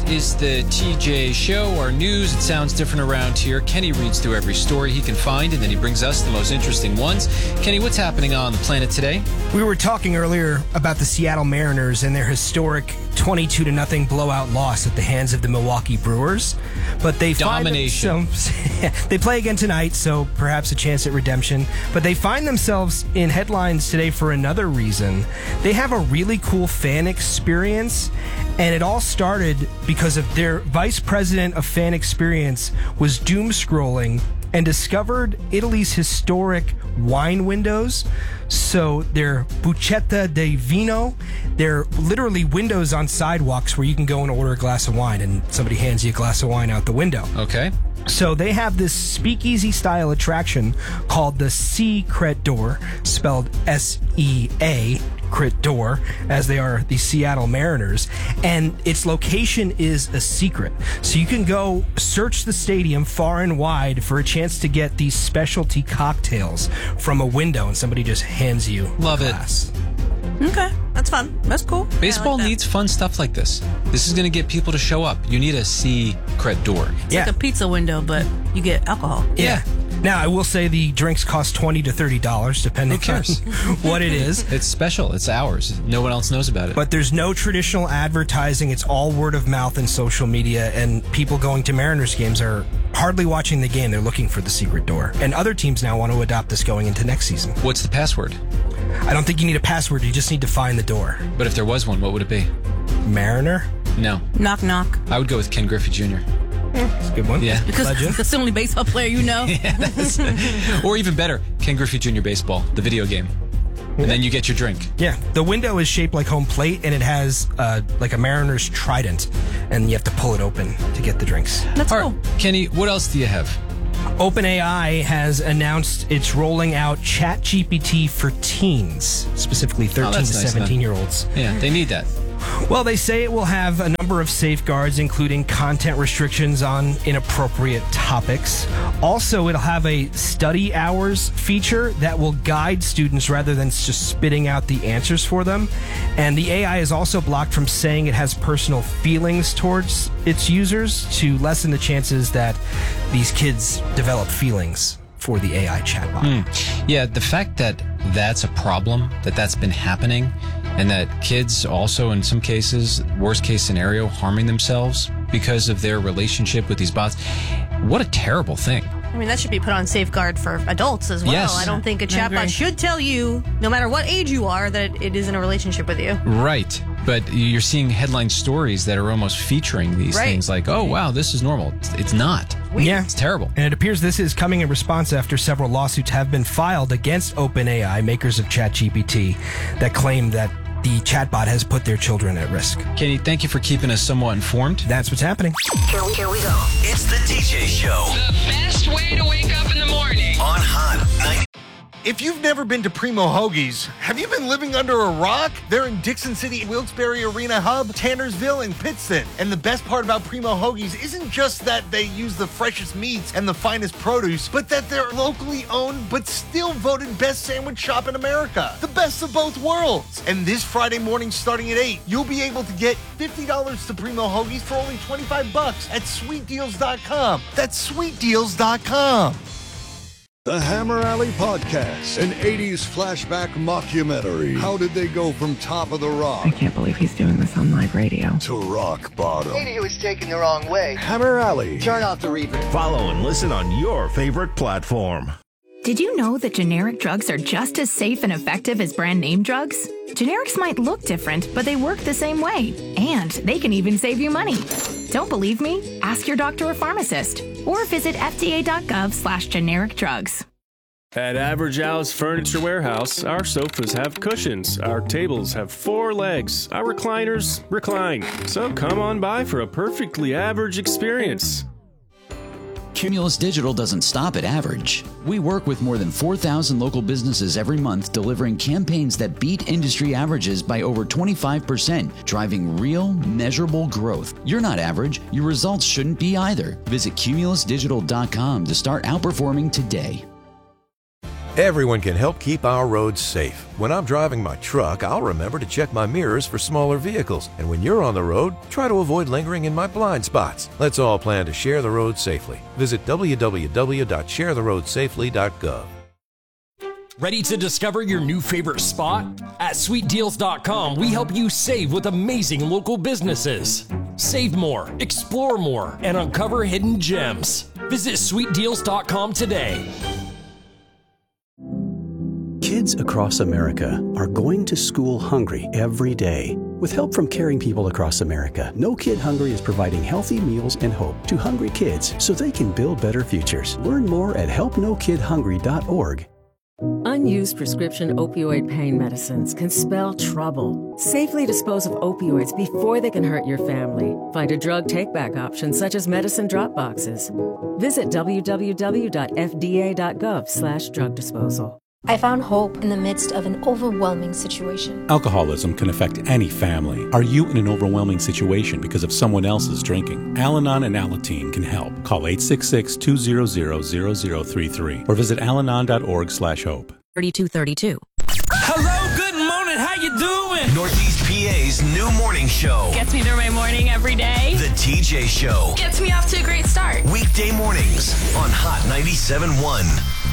is the TJ Show, our news. It sounds different around here. Kenny reads through every story he can find, and then he brings us the most interesting ones. Kenny, what's happening on the planet today? We were talking earlier about the Seattle Mariners and their historic 22-0 blowout loss at the hands of the Milwaukee Brewers. But they Domination. They play again tonight, so perhaps a chance at redemption. But they find themselves in headlines today for another reason. They have a really cool fan experience, and it all started because of their vice president of fan experience was doom scrolling and discovered Italy's historic wine windows. So they're Buccetta di Vino. They're literally windows on sidewalks where you can go and order a glass of wine and somebody hands you a glass of wine out the window. Okay. So they have this speakeasy-style attraction called the Secret Door, spelled S-E-A, Crit Door, as they are the Seattle Mariners, and its location is a secret. So you can go search the stadium far and wide for a chance to get these specialty cocktails from a window, and somebody just hands you Love a glass. Okay, that's fun. That's cool. Baseball needs fun stuff like this. This is going to get people to show up. You need a secret door. It's like a pizza window, but you get alcohol. Yeah. Now, I will say the drinks cost $20 to $30, depending on what it is. It's special. It's ours. No one else knows about it. But there's no traditional advertising. It's all word of mouth and social media, and people going to Mariners games are hardly watching the game. They're looking for the secret door. And other teams now want to adopt this going into next season. What's the password? I don't think you need a password. You just need to find the door. But if there was one, what would it be? Mariner? No. Knock, knock. I would go with Ken Griffey Jr. That's a good one. Yeah. Because it's the only baseball player you know. Yeah, or even better, Ken Griffey Jr. Baseball, the video game. And then you get your drink. Yeah. The window is shaped like home plate, and it has like a Mariner's trident, and you have to pull it open to get the drinks. That's All cool. right, Kenny, what else do you have? OpenAI has announced it's rolling out ChatGPT for teens, specifically 13 to that's nice, 17-year-olds. Yeah, they need that. Well, they say it will have a number of safeguards, including content restrictions on inappropriate topics. Also, it'll have a study hours feature that will guide students rather than just spitting out the answers for them. And the AI is also blocked from saying it has personal feelings towards its users to lessen the chances that these kids develop feelings for the AI chatbot. Yeah, the fact that that's a problem, that's been happening, and that kids also, in some cases, worst case scenario, harming themselves because of their relationship with these bots. What a terrible thing. I mean, that should be put on safeguard for adults as well. Yes. I don't think a chatbot should tell you, no matter what age you are, that it is in a relationship with you. Right. But you're seeing headline stories that are almost featuring these things like, oh, wow, this is normal. It's not. Yeah. It's terrible. And it appears this is coming in response after several lawsuits have been filed against OpenAI, makers of ChatGPT, that claim that the chatbot has put their children at risk. Kenny, thank you for keeping us somewhat informed. That's what's happening. Here we go. It's the TJ Show. The best way to wake up in the morning. On Hot 90. If you've never been to Primo Hoagies, have you been living under a rock? They're in Dixon City, Wilkes-Barre Arena Hub, Tannersville, and Pittston. And the best part about Primo Hoagies isn't just that they use the freshest meats and the finest produce, but that they're locally owned but still voted best sandwich shop in America. The best of both worlds. And this Friday morning starting at 8, you'll be able to get $50 to Primo Hoagies for only $25 at sweetdeals.com. That's sweetdeals.com. The Hammer Alley Podcast, an 80s flashback mockumentary. How did they go from top of the rock? I can't believe he's doing this on live radio. To rock bottom. Maybe he was taken the wrong way. Hammer Alley. Turn off the reverb. Follow and listen on your favorite platform. Did you know that generic drugs are just as safe and effective as brand name drugs? Generics might look different, but they work the same way. And they can even save you money. Don't believe me? Ask your doctor or pharmacist. Or visit fda.gov/generic drugs. At Average Al's Furniture Warehouse, our sofas have cushions, our tables have 4 legs, our recliners recline. So come on by for a perfectly average experience. Cumulus Digital doesn't stop at average. We work with more than 4,000 local businesses every month, delivering campaigns that beat industry averages by over 25%, driving real, measurable growth. You're not average. Your results shouldn't be either. Visit cumulusdigital.com to start outperforming today. Everyone can help keep our roads safe. When I'm driving my truck, I'll remember to check my mirrors for smaller vehicles. And when you're on the road, try to avoid lingering in my blind spots. Let's all plan to share the road safely. Visit www.sharetheroadsafely.gov. Ready to discover your new favorite spot? At sweetdeals.com, we help you save with amazing local businesses. Save more, explore more, and uncover hidden gems. Visit sweetdeals.com today. Kids across America are going to school hungry every day. With help from caring people across America, No Kid Hungry is providing healthy meals and hope to hungry kids so they can build better futures. Learn more at helpnokidhungry.org. Unused prescription opioid pain medicines can spell trouble. Safely dispose of opioids before they can hurt your family. Find a drug take-back option such as medicine drop boxes. Visit www.fda.gov/drug disposal. I found hope in the midst of an overwhelming situation. Alcoholism can affect any family. Are you in an overwhelming situation because of someone else's drinking? Al-Anon and Alateen can help. Call 866-200-0033 or visit alanon.org/hope. 3232. Hello, good morning. How you doing? Northeast PA's new morning show. Gets me through my morning every day. The TJ Show. Gets me off to a great start. Weekday mornings on Hot 97.1.